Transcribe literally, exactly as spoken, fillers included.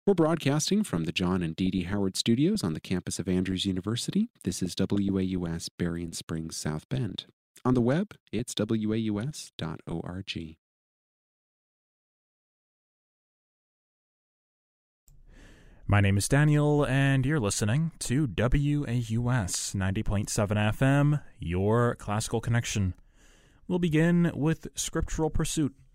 We're broadcasting from the John and Dee Dee Howard Studios on the campus of Andrews University. This is W A U S Berrien Springs, South Bend. On the web, it's W A U S dot org. My name is Daniel, and you're listening to W A U S ninety point seven F M, your classical connection. We'll begin with Scriptural Pursuit